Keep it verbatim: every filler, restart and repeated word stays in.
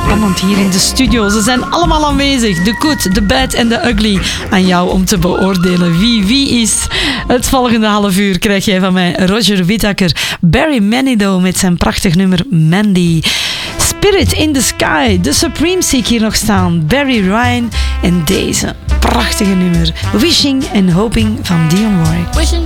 spannend hier in de studio. Ze zijn allemaal aanwezig. The good, the bad en the ugly. Aan jou om te beoordelen wie wie is. Het volgende half uur krijg jij van mij Roger Whittaker. Barry Manilow met zijn prachtig nummer Mandy. Spirit in the Sky. The Supremes zie ik hier nog staan. Barry Ryan en deze prachtige nummer Wishing and Hoping van Dionne Warwick. Wishing